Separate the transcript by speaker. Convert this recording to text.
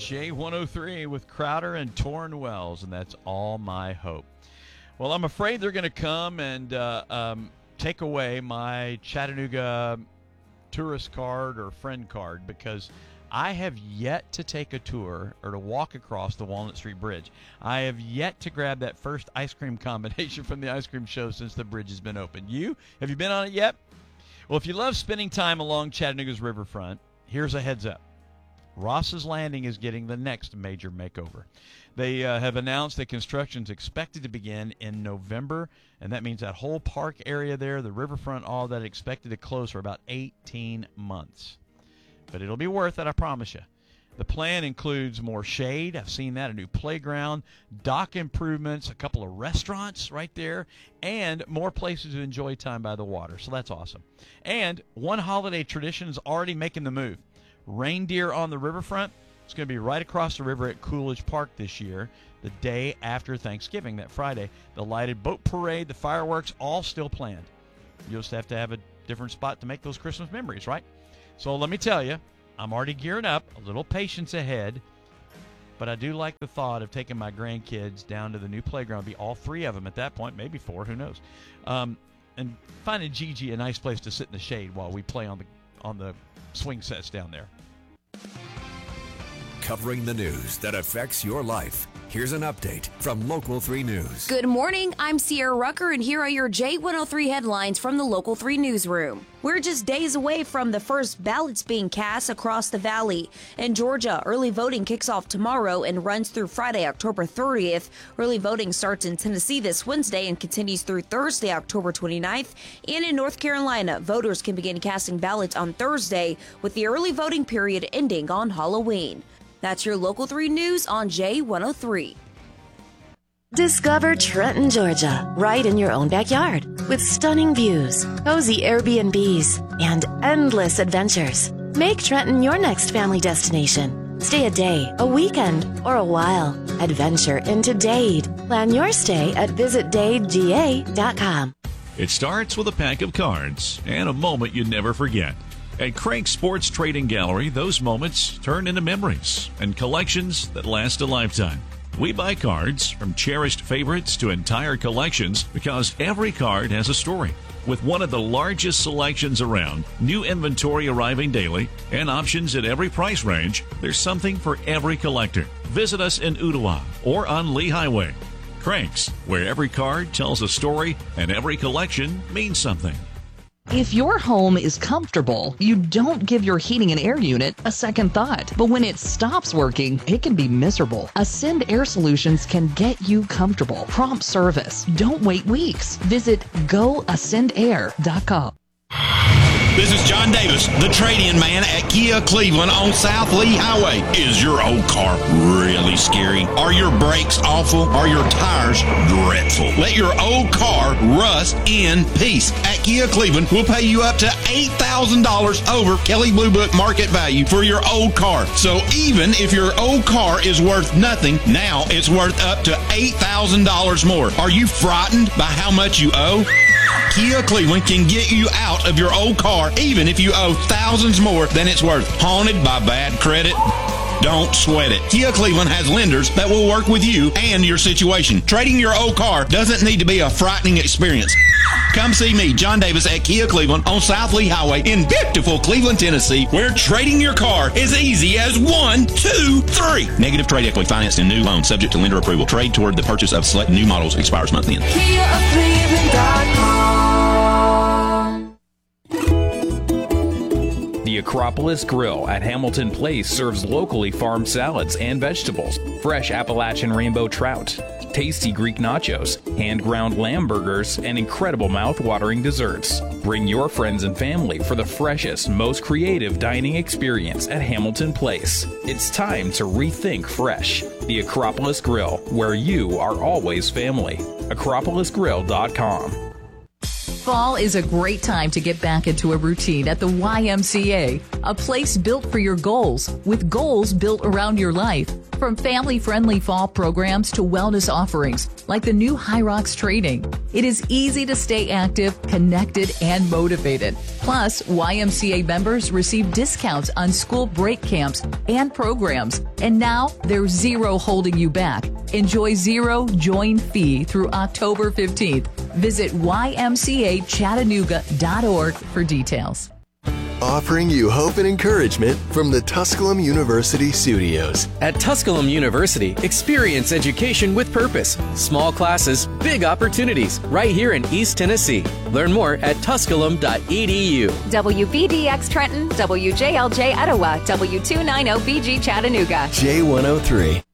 Speaker 1: J103 with Crowder and Torrin Wells, and that's All My Hope. Well, I'm afraid they're going to come and take away my Chattanooga tourist card or friend card, because I have yet to take a tour or to walk across the Walnut Street Bridge. I have yet to grab that first ice cream combination from the ice cream show since the bridge has been open. Have you been on it yet? Well, if you love spending time along Chattanooga's riverfront, here's a heads up. Ross's Landing is getting the next major makeover. They have announced that construction is expected to begin in November, and that means that whole park area there, the riverfront, all that, expected to close for about 18 months. But it'll be worth it, I promise you. The plan includes more shade. I've seen that, a new playground, dock improvements, a couple of restaurants right there, and more places to enjoy time by the water. So that's awesome. And one holiday tradition is already making the move. Reindeer on the riverfront. It's going to be right across the river at Coolidge Park this year, the day after Thanksgiving, that Friday. The lighted boat parade, the fireworks, all still planned. You'll just have to have a different spot to make those Christmas memories, right? So let me tell you, I'm already gearing up, a little patience ahead, but I do like the thought of taking my grandkids down to the new playground. Be all three of them at that point, maybe four, who knows, and finding Gigi a nice place to sit in the shade while we play on the swing sets down there.
Speaker 2: Covering the news that affects your life. Here's an update from Local 3 News.
Speaker 3: Good morning, I'm Sierra Rucker, and here are your J103 headlines from the Local 3 newsroom. We're just days away from the first ballots being cast across the valley. In Georgia, early voting kicks off tomorrow and runs through Friday, October 30th. Early voting starts in Tennessee this Wednesday and continues through Thursday, October 29th. And in North Carolina, voters can begin casting ballots on Thursday, with the early voting period ending on Halloween. That's your Local 3 news on J103.
Speaker 4: Discover Trenton, Georgia, right in your own backyard, with stunning views, cozy Airbnbs, and endless adventures. Make Trenton your next family destination. Stay a day, a weekend, or a while. Adventure into Dade. Plan your stay at visitdadega.com.
Speaker 5: It starts with a pack of cards and a moment you never forget. At Crank Sports Trading Gallery, those moments turn into memories and collections that last a lifetime. We buy cards from cherished favorites to entire collections because every card has a story. With one of the largest selections around, new inventory arriving daily, and options at every price range, there's something for every collector. Visit us in Ottawa or on Lee Highway. Cranks, where every card tells a story and every collection means something.
Speaker 6: If your home is comfortable, you don't give your heating and air unit a second thought. But when it stops working, it can be miserable. Ascend Air Solutions can get you comfortable. Prompt service. Don't wait weeks. Visit goascendair.com.
Speaker 7: This is John Davis, the trade-in man at Kia Cleveland on South Lee Highway. Is your old car really scary? Are your brakes awful? Are your tires dreadful? Let your old car rust in peace. At Kia Cleveland, we'll pay you up to $8,000 over Kelley Blue Book market value for your old car. So even if your old car is worth nothing, now it's worth up to $8,000 more. Are you frightened by how much you owe? Kia Cleveland can get you out of your old car even if you owe thousands more than it's worth. Haunted by bad credit? Don't sweat it. Kia Cleveland has lenders that will work with you and your situation. Trading your old car doesn't need to be a frightening experience. Come see me, John Davis, at Kia Cleveland on South Lee Highway in beautiful Cleveland, Tennessee, where trading your car is easy as 1, 2, 3. Negative trade equity financed in new loans subject to lender approval. Trade toward the purchase of select new models expires month end.
Speaker 4: KiaCleveland.com.
Speaker 8: The Acropolis Grill at Hamilton Place serves locally farmed salads and vegetables, fresh Appalachian rainbow trout, tasty Greek nachos, hand-ground lamb burgers, and incredible mouth-watering desserts. Bring your friends and family for the freshest, most creative dining experience at Hamilton Place. It's time to rethink fresh. The Acropolis Grill, where you are always family. AcropolisGrill.com.
Speaker 6: Fall is a great time to get back into a routine at the YMCA, a place built for your goals, with goals built around your life. From family-friendly fall programs to wellness offerings, like the new High Rocks training, it is easy to stay active, connected, and motivated. Plus, YMCA members receive discounts on school break camps and programs. And now, there's zero holding you back. Enjoy zero join fee through October 15th. Visit ymcachattanooga.org for details.
Speaker 9: Offering you hope and encouragement from the Tusculum University studios.
Speaker 10: At Tusculum University, experience education with purpose. Small classes, big opportunities, right here in East Tennessee. Learn more at tusculum.edu.
Speaker 11: WBDX Trenton, WJLJ Etowah, W290BG Chattanooga.
Speaker 9: J103.